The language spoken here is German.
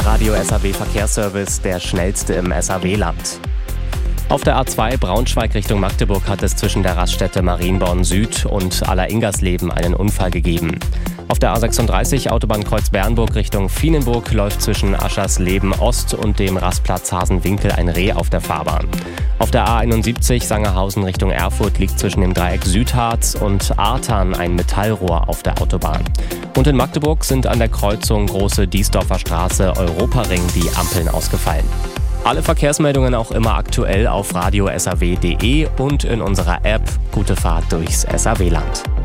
Radio SAW Verkehrsservice, der schnellste im SAW-Land. Auf der A2 Braunschweig Richtung Magdeburg hat es zwischen der Raststätte Marienborn Süd und Aller-Ingersleben einen Unfall gegeben. Auf der A36 Autobahnkreuz Bernburg Richtung Vienenburg läuft zwischen Aschersleben Ost und dem Rastplatz Hasenwinkel ein Reh auf der Fahrbahn. Auf der A71 Sangerhausen Richtung Erfurt liegt zwischen dem Dreieck Südharz und Artern ein Metallrohr auf der Autobahn. Und in Magdeburg sind an der Kreuzung Große Diesdorfer Straße Europaring die Ampeln ausgefallen. Alle Verkehrsmeldungen auch immer aktuell auf radio-saw.de und in unserer App. Gute Fahrt durchs SAW-Land.